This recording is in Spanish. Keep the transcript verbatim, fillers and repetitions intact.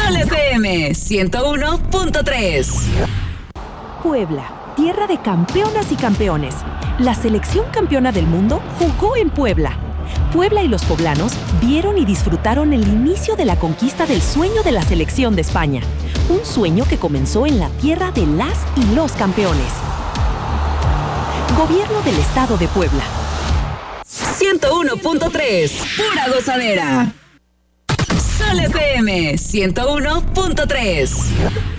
Sol F M ciento uno punto tres. Puebla, tierra de campeonas y campeones. La selección campeona del mundo jugó en Puebla. Puebla y los poblanos vieron y disfrutaron el inicio de la conquista del sueño de la selección de España. Un sueño que comenzó en la tierra de las y los campeones. Gobierno del Estado de Puebla. ciento uno punto tres, pura gozadera. Sol F M ciento uno punto tres.